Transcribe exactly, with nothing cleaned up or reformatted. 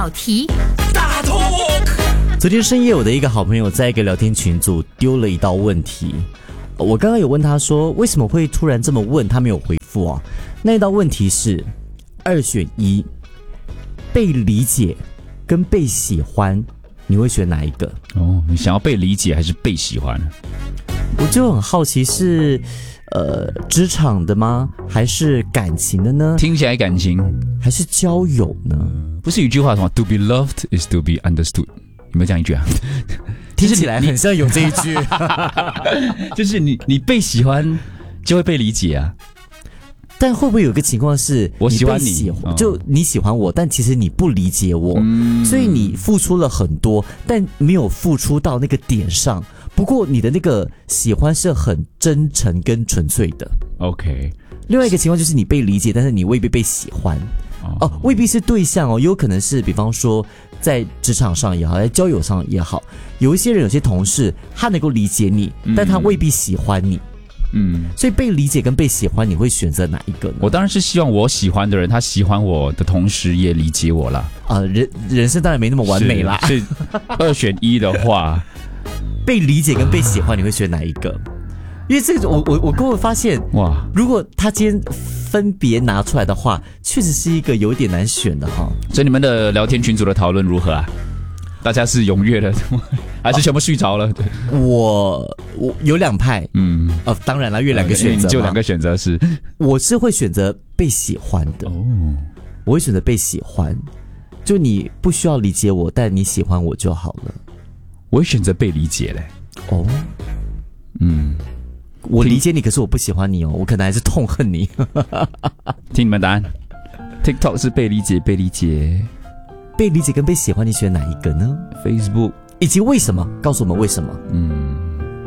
小题大 talk。 昨天深夜，我的一个好朋友在一个聊天群组丢了一道问题。我刚刚有问他说，为什么会突然这么问？他没有回复啊。那一道问题是二选一，被理解跟被喜欢，你会选哪一个？ 哦，你想要被理解还是被喜欢？ 我就很好奇是，呃，职场的吗？还是感情的呢？ 听起来感情， 还是交友呢？ 不是有一句话什么 "To be loved is to be understood"， 有没有这样一句啊？ 听起来很像有这一句， 就是你你被喜欢就会被理解啊。 但会不会有一个情况是， 我喜欢你， 你就你喜欢我，但其实你不理解我，嗯、所以你付出了很多，但没有付出到那个点上。不过你的那个喜欢是很真诚跟纯粹的。 OK。 另外一个情况就是你被理解，但是你未必被喜欢。哦，未必是对象哦，有可能是，比方说在职场上也好，在交友上也好，有一些人，有些同事，他能够理解你，嗯、但他未必喜欢你。嗯，所以被理解跟被喜欢，你会选择哪一个呢？ 我当然是希望我喜欢的人，他喜欢我的同时也理解我啦。 啊、呃，人人生当然没那么完美啦。 是, 是二选一的话， 被理解跟被喜欢，你会选哪一个？因为这个，我我我跟我发现，哇，如果他今天分别拿出来的话，确实是一个有点难选的哈。 所以你们的聊天群组的讨论如何啊？大家是踊跃的，还是全部睡着了？对， 我我有两派，嗯，呃，当然了，有两个选择， 你就两个选择是， 我是会选择被喜欢的哦，我会选择被喜欢，就你不需要理解我，但你喜欢我就好了。 我会选择被理解嘞，哦， 嗯。我理解你，可是我不喜欢你哦，我可能还是痛恨你。 听你们答案 ，TikTok 是被理解，被理解， 被理解跟被喜欢，你选哪一个呢 ？Facebook 以及为什么？告诉我们为什么？嗯。